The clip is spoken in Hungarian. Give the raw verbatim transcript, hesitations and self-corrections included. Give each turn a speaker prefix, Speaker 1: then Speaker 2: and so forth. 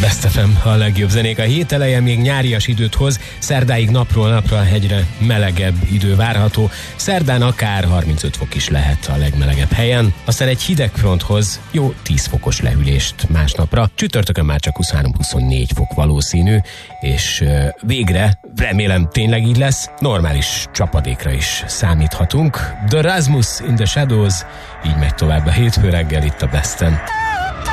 Speaker 1: Best ef em, a legjobb zenék. A hét eleje még nyárias időt hoz, szerdáig napról napra egyre melegebb idő várható. Szerdán akár harmincöt fok is lehet a legmelegebb helyen. Aztán egy hideg fronthoz jó tíz fokos lehűlést másnapra. Csütörtökön már csak huszonhárom-huszonnégy fok valószínű, és végre, remélem tényleg így lesz, normális csapadékra is számíthatunk. The Rasmus in the Shadows, így megy tovább a hétfő reggel itt a Besten.